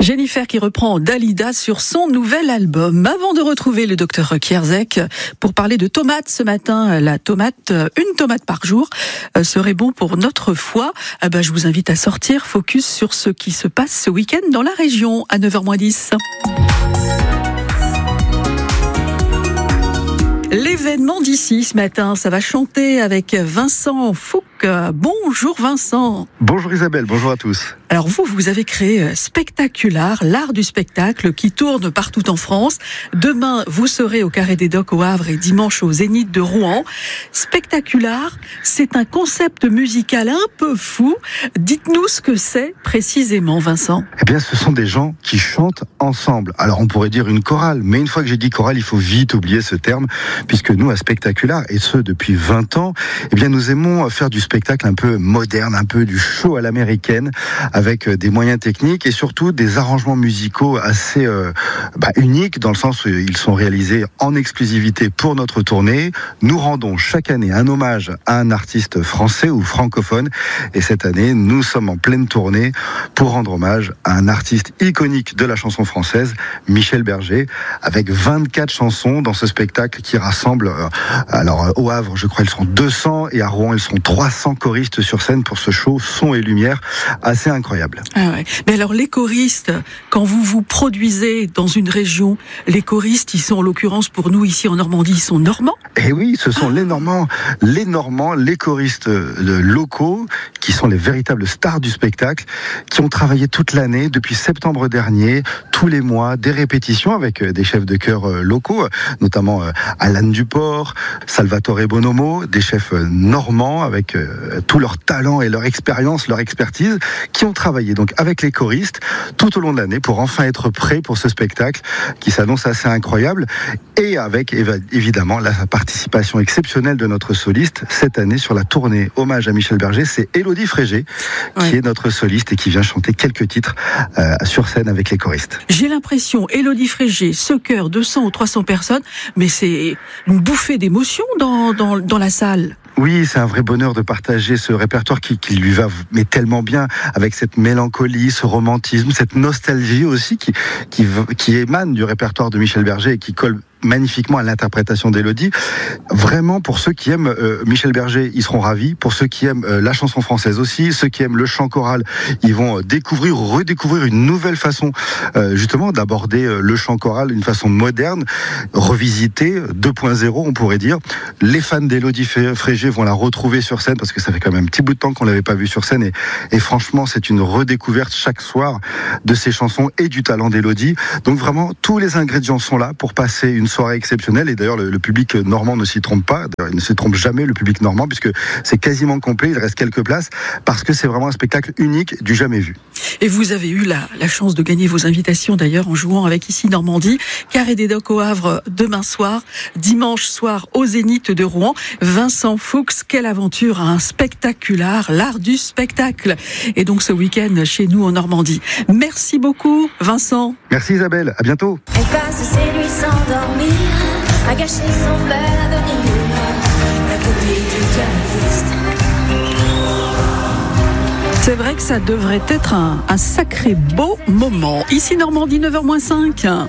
Jennifer qui reprend Dalida sur son nouvel album. Avant de retrouver le docteur Kierzek pour parler de tomates ce matin, la tomate, une tomate par jour serait bon pour notre foie. Je vous invite à sortir, focus sur ce qui se passe ce week-end dans la région à 9h-10. L'événement d'ici ce matin, ça va chanter avec Vincent Fouque. Bonjour Vincent. Bonjour Isabelle, bonjour à tous. Alors vous avez créé Spectacular, l'art du spectacle qui tourne partout en France. Demain, vous serez au Carré des Docks au Havre et dimanche au Zénith de Rouen. Spectacular, c'est un concept musical un peu fou. Dites-nous ce que c'est précisément, Vincent. Eh bien, ce sont des gens qui chantent ensemble. Alors, on pourrait dire une chorale, mais une fois que j'ai dit chorale, il faut vite oublier ce terme, puisque nous, à Spectacular, et ce depuis 20 ans, eh bien, nous aimons faire du spectacle un peu moderne, un peu du show à l'américaine, avec des moyens techniques et surtout des arrangements musicaux assez uniques, dans le sens où ils sont réalisés en exclusivité pour notre tournée. Nous rendons chaque année un hommage à un artiste français ou francophone, et cette année, nous sommes en pleine tournée pour rendre hommage à un artiste iconique de la chanson française, Michel Berger, avec 24 chansons dans ce spectacle qui rassemble, au Havre, je crois, ils seront 200, et à Rouen, ils seront 300 choristes sur scène pour ce show son et lumière assez incroyable. Ah ouais. Mais alors les choristes, quand vous produisez dans une région, les choristes, ils sont en l'occurrence pour nous ici en Normandie, ils sont normands ? Eh oui, ce sont les Normands, les choristes locaux, qui sont les véritables stars du spectacle, qui ont travaillé toute l'année, depuis septembre dernier, tous les mois, des répétitions avec des chefs de chœur locaux, notamment Alan Duport, Salvatore Bonomo, des chefs normands avec tout leur talent et leur expérience, leur expertise, qui ont travaillé donc avec les choristes tout au long de l'année pour enfin être prêts pour ce spectacle qui s'annonce assez incroyable, et avec évidemment la participation exceptionnelle de notre soliste cette année sur la tournée hommage à Michel Berger. C'est Élodie Frégé qui est notre soliste et qui vient chanter quelques titres sur scène avec les choristes. J'ai l'impression, Élodie Frégé, ce chœur, 200 ou 300 personnes, mais c'est une bouffée d'émotion dans la salle. Oui, c'est un vrai bonheur de partager ce répertoire qui lui va mais tellement bien, avec cette mélancolie, ce romantisme, cette nostalgie aussi qui émane du répertoire de Michel Berger et qui colle magnifiquement à l'interprétation d'Élodie. Vraiment, pour ceux qui aiment Michel Berger, ils seront ravis. Pour ceux qui aiment la chanson française aussi, ceux qui aiment le chant choral, ils vont redécouvrir une nouvelle façon justement d'aborder le chant choral, une façon moderne, revisitée, 2.0 on pourrait dire. Les fans d'Élodie Frégé vont la retrouver sur scène, parce que ça fait quand même un petit bout de temps qu'on l'avait pas vue sur scène, et franchement c'est une redécouverte chaque soir de ses chansons et du talent d'Élodie. Donc vraiment, tous les ingrédients sont là pour passer une soirée exceptionnelle, et d'ailleurs le public normand ne s'y trompe pas. D'ailleurs, il ne se trompe jamais, le public normand, puisque c'est quasiment complet, il reste quelques places, parce que c'est vraiment un spectacle unique, du jamais vu. Et vous avez eu la chance de gagner vos invitations d'ailleurs en jouant avec Ici Normandie, Carré des Docks au Havre demain soir, dimanche soir au Zénith de Rouen. Vincent Fouque, quelle aventure, un spectacular, l'art du spectacle. Et donc ce week-end chez nous en Normandie. Merci beaucoup Vincent. Merci Isabelle, à bientôt. Elle passe ses nuits sans dormir, à gâcher son bel avenir, à côté du pianiste. C'est vrai que ça devrait être un sacré beau moment. Ici Normandie, 9h-5.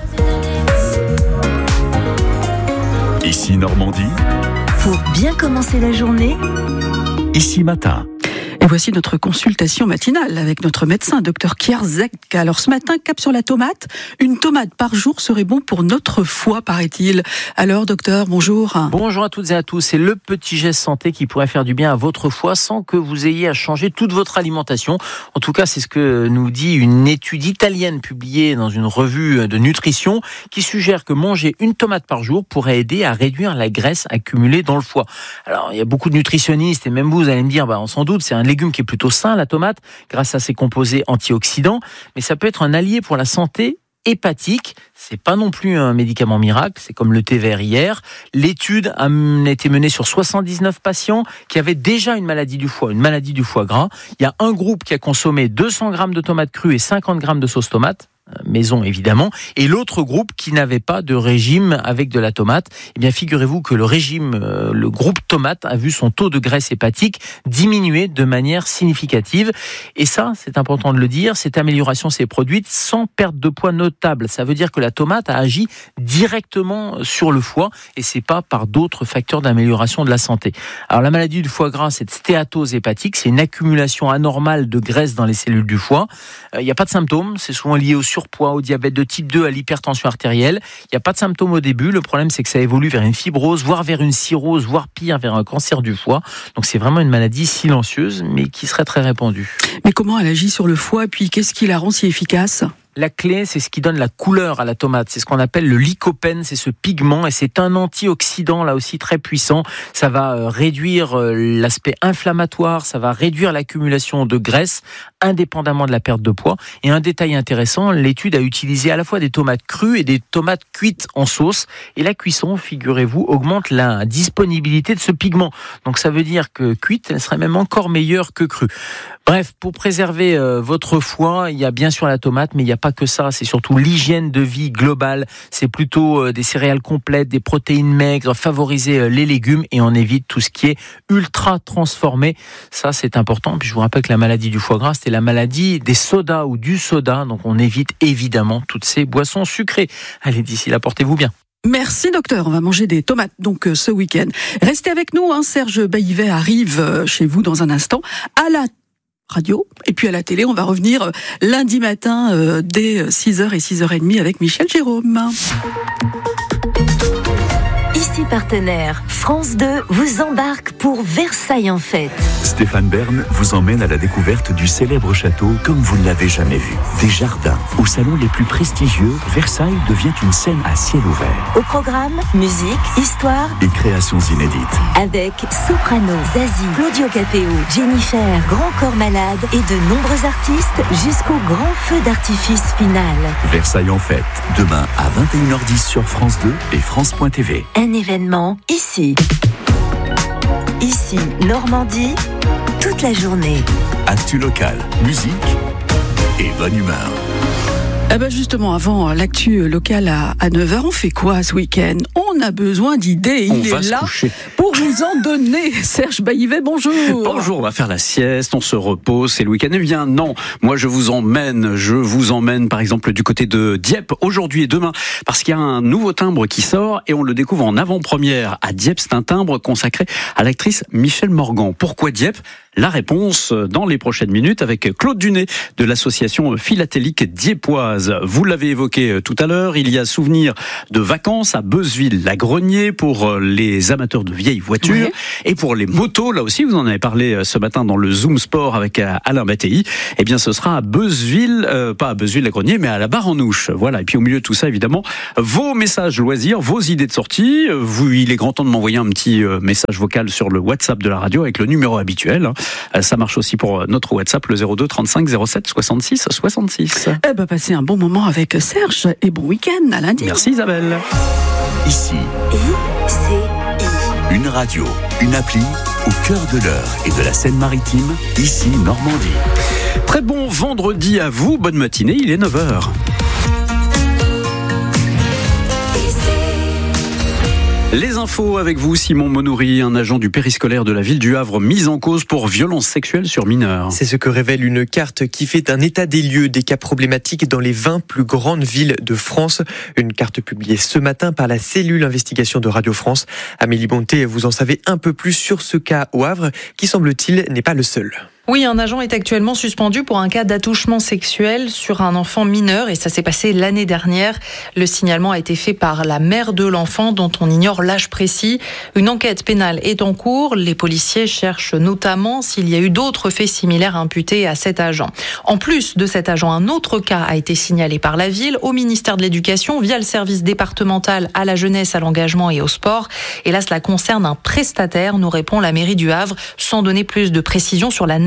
Ici Normandie. Pour bien commencer la journée, Ici Matin. Et voici notre consultation matinale avec notre médecin, docteur Kierzek. Alors ce matin, cap sur la tomate. Une tomate par jour serait bon pour notre foie, paraît-il. Alors docteur, bonjour. Bonjour à toutes et à tous. C'est le petit geste santé qui pourrait faire du bien à votre foie sans que vous ayez à changer toute votre alimentation. En tout cas, c'est ce que nous dit une étude italienne publiée dans une revue de nutrition qui suggère que manger une tomate par jour pourrait aider à réduire la graisse accumulée dans le foie. Alors, il y a beaucoup de nutritionnistes et même vous allez me dire, on s'en doute, c'est un légume qui est plutôt sain, la tomate, grâce à ses composés antioxydants, mais ça peut être un allié pour la santé hépatique. C'est pas non plus un médicament miracle, c'est comme le thé vert hier. L'étude a été menée sur 79 patients qui avaient déjà une maladie du foie gras. Il y a un groupe qui a consommé 200 grammes de tomates crues et 50 grammes de sauce tomate. maison évidemment, et l'autre groupe qui n'avait pas de régime avec de la tomate. Eh bien, figurez-vous que le groupe tomate a vu son taux de graisse hépatique diminuer de manière significative. Et ça, c'est important de le dire, cette amélioration s'est produite sans perte de poids notable. Ça veut dire que la tomate a agi directement sur le foie et c'est pas par d'autres facteurs d'amélioration de la santé. Alors, la maladie du foie gras, cette stéatose hépatique, c'est une accumulation anormale de graisse dans les cellules du foie. Il n'y a pas de symptômes, c'est souvent lié au surpoids, au diabète de type 2, à l'hypertension artérielle. Il n'y a pas de symptômes au début. Le problème, c'est que ça évolue vers une fibrose, voire vers une cirrhose, voire pire, vers un cancer du foie. Donc, c'est vraiment une maladie silencieuse, mais qui serait très répandue. Mais comment elle agit sur le foie et puis qu'est-ce qui la rend si efficace ? La clé, c'est ce qui donne la couleur à la tomate. C'est ce qu'on appelle le lycopène, c'est ce pigment et c'est un antioxydant là aussi très puissant. Ça va réduire l'aspect inflammatoire, ça va réduire l'accumulation de graisse indépendamment de la perte de poids. Et un détail intéressant, l'étude a utilisé à la fois des tomates crues et des tomates cuites en sauce. Et la cuisson, figurez-vous, augmente la disponibilité de ce pigment. Donc ça veut dire que cuite, elle serait même encore meilleure que crue. Bref, pour préserver votre foie, il y a bien sûr la tomate, mais il n'y a pas que ça. C'est surtout l'hygiène de vie globale. C'est plutôt des céréales complètes, des protéines maigres, favoriser les légumes et on évite tout ce qui est ultra transformé. Ça, c'est important. Puis je vous rappelle que la maladie du foie gras, c'était la maladie des sodas ou du soda. Donc on évite évidemment toutes ces boissons sucrées. Allez, d'ici là, portez-vous bien. Merci docteur, on va manger des tomates donc ce week-end. Restez avec nous, Serge Baillivet arrive chez vous dans un instant à la radio et puis à la télé. On va revenir lundi matin dès 6h et 6h30 avec Michel Jérôme. Ici partenaire, France 2 vous embarque pour Versailles en fête. Stéphane Bern vous emmène à la découverte du célèbre château comme vous ne l'avez jamais vu. Des jardins, aux salons les plus prestigieux, Versailles devient une scène à ciel ouvert. Au programme, musique, histoire et créations inédites. Avec Soprano, Zazie, Claudio Capéo, Jennifer, Grand Corps Malade et de nombreux artistes jusqu'au grand feu d'artifice final. Versailles en fête, demain à 21h10 sur France 2 et France.tv. Un événement ici. Ici, Normandie, toute la journée. Actu locale, musique et bonne humeur. Eh ben justement, avant l'actu locale à 9h, on fait quoi ce week-end ? On a besoin d'idées. Il est là pour vous en donner. Serge Baillivet, bonjour. Bonjour, on va faire la sieste, on se repose, c'est le week-end. Eh bien non, moi je vous emmène par exemple du côté de Dieppe aujourd'hui et demain parce qu'il y a un nouveau timbre qui sort et on le découvre en avant-première à Dieppe. C'est un timbre consacré à l'actrice Michèle Morgan. Pourquoi Dieppe ? La réponse dans les prochaines minutes avec Claude Dunet de l'association philatélique dieppoise. Vous l'avez évoqué tout à l'heure, il y a souvenir de vacances à Beuzeville-la-Grenier pour les amateurs de vieilles voitures et pour les motos. Là aussi, vous en avez parlé ce matin dans le Zoom Sport avec Alain Mattei. Eh bien, ce sera à Beuzeville, pas à Beuzeville-la-Grenier, mais à la Barre-en-Ouche. Voilà. Et puis au milieu de tout ça, évidemment, vos messages loisirs, vos idées de sortie. Il est grand temps de m'envoyer un petit message vocal sur le WhatsApp de la radio avec le numéro habituel. Ça marche aussi pour notre WhatsApp, le 02 35 07 66 66. Eh ben, passez un bon moment avec Serge et bon week-end à lundi. Merci Isabelle. Ici, une radio, une appli au cœur de l'Eure et de la Seine-Maritime, ici Normandie. Très bon vendredi à vous, bonne matinée, il est 9h. Les infos avec vous, Simon Monoury, un agent du périscolaire de la ville du Havre, mis en cause pour violences sexuelles sur mineurs. C'est ce que révèle une carte qui fait un état des lieux des cas problématiques dans les 20 plus grandes villes de France. Une carte publiée ce matin par la cellule investigation de Radio France. Amélie Bonté, vous en savez un peu plus sur ce cas au Havre, qui semble-t-il n'est pas le seul. Oui, un agent est actuellement suspendu pour un cas d'attouchement sexuel sur un enfant mineur et ça s'est passé l'année dernière. Le signalement a été fait par la mère de l'enfant dont on ignore l'âge précis. Une enquête pénale est en cours. Les policiers cherchent notamment s'il y a eu d'autres faits similaires imputés à cet agent. En plus de cet agent, un autre cas a été signalé par la ville au ministère de l'Éducation via le service départemental à la jeunesse, à l'engagement et au sport. Et là, cela concerne un prestataire, nous répond la mairie du Havre, sans donner plus de précisions sur la nature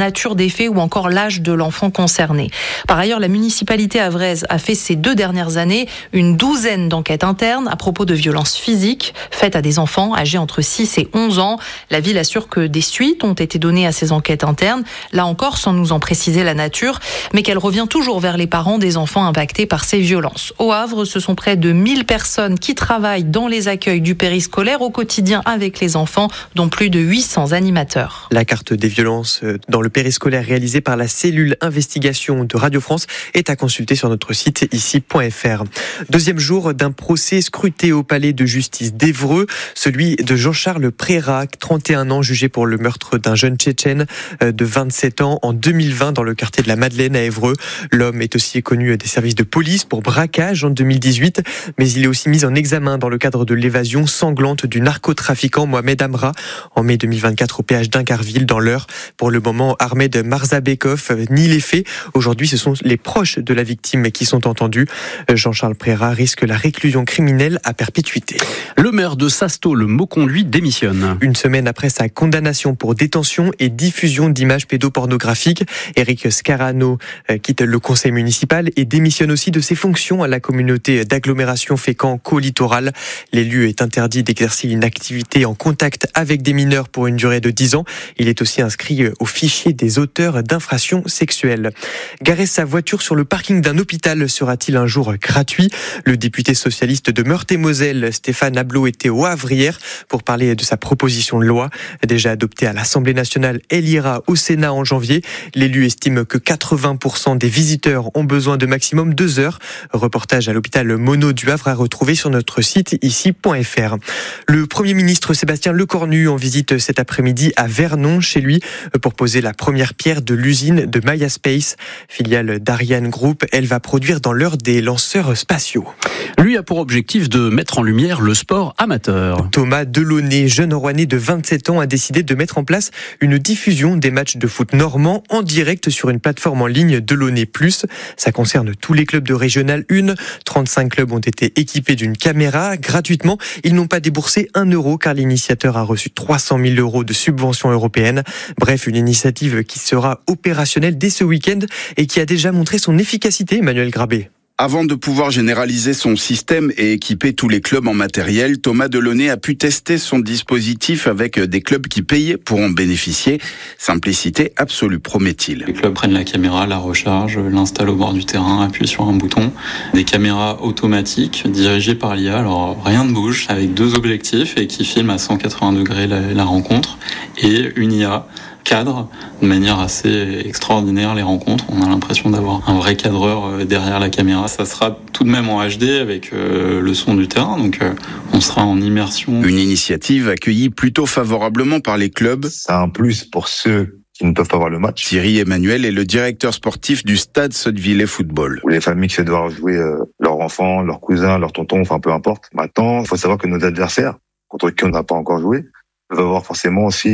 nature des faits ou encore l'âge de l'enfant concerné. Par ailleurs, la municipalité avraise a fait ces 2 dernières années une 12aine d'enquêtes internes à propos de violences physiques faites à des enfants âgés entre 6 et 11 ans. La ville assure que des suites ont été données à ces enquêtes internes, là encore sans nous en préciser la nature, mais qu'elle revient toujours vers les parents des enfants impactés par ces violences. Au Havre, ce sont près de 1000 personnes qui travaillent dans les accueils du périscolaire au quotidien avec les enfants, dont plus de 800 animateurs. La carte des violences dans le périscolaire réalisée par la cellule investigation de Radio France est à consulter sur notre site ici.fr. Deuxième jour d'un procès scruté au palais de justice d'Évreux, celui de Jean-Charles Préra, 31 ans, jugé pour le meurtre d'un jeune Tchétchène de 27 ans en 2020 dans le quartier de la Madeleine à Évreux. L'homme est aussi connu des services de police pour braquage en 2018, mais il est aussi mis en examen dans le cadre de l'évasion sanglante du narcotrafiquant Mohamed Amra en mai 2024 au péage d'Incarville dans l'Eure. Pour le moment, Ahmed Marzabekov nie les faits. Aujourd'hui, ce sont les proches de la victime qui sont entendus. Jean-Charles Préra risque la réclusion criminelle à perpétuité. Le maire de Sasto, le Mauconduit, démissionne. Une semaine après sa condamnation pour détention et diffusion d'images pédopornographiques, Éric Scarano quitte le conseil municipal et démissionne aussi de ses fonctions à la communauté d'agglomération Fécamp-Caux-Littoral. L'élu est interdit d'exercer une activité en contact avec des mineurs pour une durée de 10 ans. Il est aussi inscrit au fichier des auteurs d'infractions sexuelles. Garer sa voiture sur le parking d'un hôpital sera-t-il un jour gratuit ? Le député socialiste de Meurthe-et-Moselle, Stéphane Ablot, était au Havre hier pour parler de sa proposition de loi. Déjà adoptée à l'Assemblée nationale, elle ira au Sénat en janvier. L'élu estime que 80% des visiteurs ont besoin de maximum 2 heures. Reportage à l'hôpital Monod du Havre à retrouver sur notre site ici.fr. Le Premier ministre Sébastien Lecornu en visite cet après-midi à Vernon, chez lui, pour poser la première pierre de l'usine de Maya Space, filiale d'Ariane Group. Elle va produire dans l'heure des lanceurs spatiaux. Lui a pour objectif de mettre en lumière le sport amateur. Thomas Delaunay, jeune Rouennais de 27 ans, a décidé de mettre en place une diffusion des matchs de foot normands en direct sur une plateforme en ligne Delaunay+. Ça concerne tous les clubs de Régional 1. 35 clubs ont été équipés d'une caméra gratuitement. Ils n'ont pas déboursé 1 euro car l'initiateur a reçu 300 000 euros de subventions européennes. Bref, une initiative qui sera opérationnelle dès ce week-end et qui a déjà montré son efficacité, Emmanuel Grabé. Avant de pouvoir généraliser son système et équiper tous les clubs en matériel, Thomas Delaunay a pu tester son dispositif avec des clubs qui payaient pour en bénéficier. Simplicité absolue, promet-il. Les clubs prennent la caméra, la rechargent, l'installent au bord du terrain, appuient sur un bouton. Des caméras automatiques dirigées par l'IA, alors rien ne bouge, avec 2 objectifs et qui filment à 180 degrés la rencontre. Et une IA cadre de manière assez extraordinaire les rencontres. On a l'impression d'avoir un vrai cadreur derrière la caméra. Ça sera tout de même en HD avec le son du terrain, donc on sera en immersion. Une initiative accueillie plutôt favorablement par les clubs. C'est un plus pour ceux qui ne peuvent pas voir le match. Thierry Emmanuel est le directeur sportif du stade Sottevillers Football. Pour les familles qui se doivent jouer leurs enfants, leurs cousins, leurs tontons, enfin peu importe. Maintenant, il faut savoir que nos adversaires, contre qui on n'a pas encore joué, peuvent avoir forcément aussi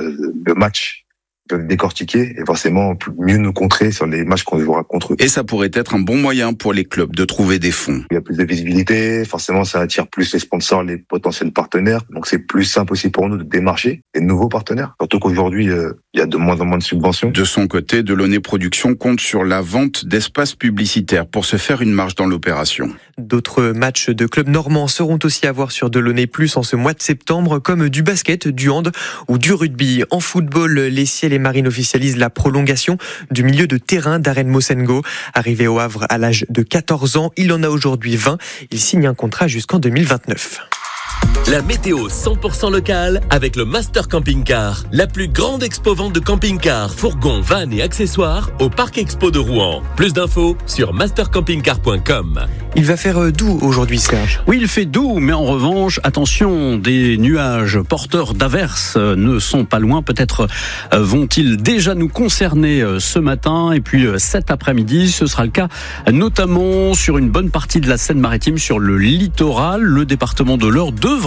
le match. Peuvent décortiquer et forcément mieux nous contrer sur les matchs qu'on jouera contre eux. Et ça pourrait être un bon moyen pour les clubs de trouver des fonds. Il y a plus de visibilité, forcément ça attire plus les sponsors, les potentiels partenaires, donc c'est plus simple aussi pour nous de démarcher des nouveaux partenaires. Surtout qu'aujourd'hui, il y a de moins en moins de subventions. De son côté, Delaunay Productions compte sur la vente d'espaces publicitaires pour se faire une marge dans l'opération. D'autres matchs de clubs normands seront aussi à voir sur Delaunay+ en ce mois de septembre, comme du basket, du hand ou du rugby. En football, les Ciels et Marines officialisent la prolongation du milieu de terrain d'Aren Mosengo. Arrivé au Havre à l'âge de 14 ans, il en a aujourd'hui 20. Il signe un contrat jusqu'en 2029. La météo 100% locale avec le Master Camping Car, la plus grande expo-vente de camping-cars, fourgons, vannes et accessoires au Parc Expo de Rouen. Plus d'infos sur mastercampingcar.com. Il va faire doux aujourd'hui, Serge. Oui, il fait doux, mais en revanche, attention, des nuages porteurs d'averses ne sont pas loin. Peut-être vont-ils déjà nous concerner ce matin et puis cet après-midi. Ce sera le cas notamment sur une bonne partie de la Seine-Maritime, sur le littoral. Le département de l'Eure devrait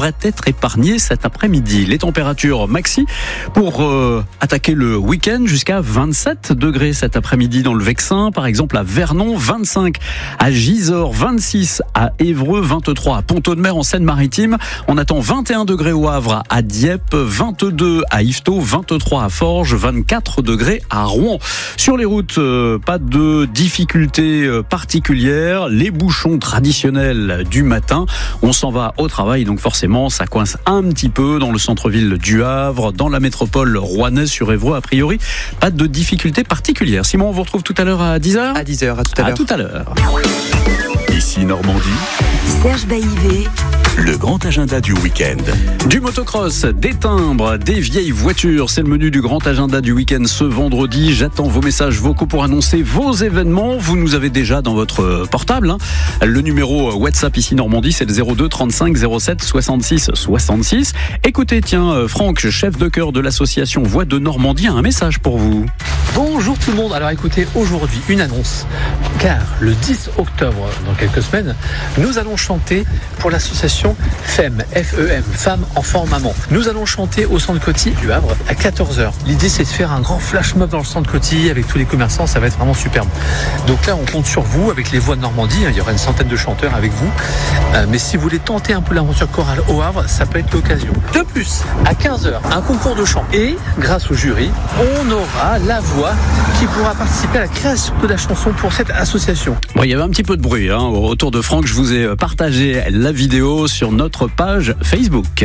devrait être épargné cet après-midi. Les températures maxi pour attaquer le week-end jusqu'à 27 degrés cet après-midi dans le Vexin, par exemple à Vernon, 25 à Gisors, 26 à Évreux, 23 à Pontaud-de-Mer en Seine-Maritime. On attend 21 degrés au Havre, à Dieppe, 22 à Yvetot, 23 à Forges, 24 degrés à Rouen. Sur les routes, pas de difficultés particulières. Les bouchons traditionnels du matin. On s'en va au travail, donc forcément, ça coince un petit peu dans le centre-ville du Havre, dans la métropole rouennaise sur Évreux. A priori, pas de difficultés particulières. Simon, on vous retrouve tout à l'heure à 10h. À 10h, à tout à l'heure. À tout à l'heure. Ici Normandie. Serge Baillivet. Le grand agenda du week-end. Du motocross, des timbres, des vieilles voitures. C'est le menu du grand agenda du week-end ce vendredi. J'attends vos messages vocaux pour annoncer vos événements. Vous nous avez déjà dans votre portable. Le numéro WhatsApp ici Normandie, c'est le 02 35 07 66 66. Écoutez, tiens, Franck, chef de chœur de l'association Voix de Normandie, a un message pour vous. Bonjour tout le monde. Alors écoutez, aujourd'hui, une annonce. Car le 10 octobre, dans quelques semaines, nous allons chanter pour l'association FEM, F-E-M, Femmes, Enfants, Maman. Nous allons chanter au centre Coty du Havre à 14h. L'idée, c'est de faire un grand flash mob dans le centre Coty avec tous les commerçants. Ça va être vraiment superbe. Donc là, on compte sur vous avec les Voix de Normandie. Il y aura une centaine de chanteurs avec vous. Mais si vous voulez tenter un peu l'aventure chorale au Havre, ça peut être l'occasion. De plus, à 15h, un concours de chant. Et grâce au jury, on aura la voix qui pourra participer à la création de la chanson pour cette association. Bon, il y avait un petit peu de bruit autour de Franck. Je vous ai partagé la vidéo sur notre page Facebook.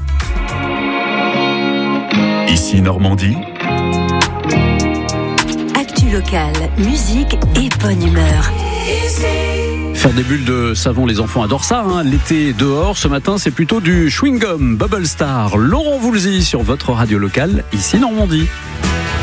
Ici Normandie. Actu locale, musique et bonne humeur. Faire des bulles de savon, les enfants adorent ça. L'été dehors, ce matin, c'est plutôt du chewing-gum Bubble Star. Laurent Voulzy sur votre radio locale, ici Normandie.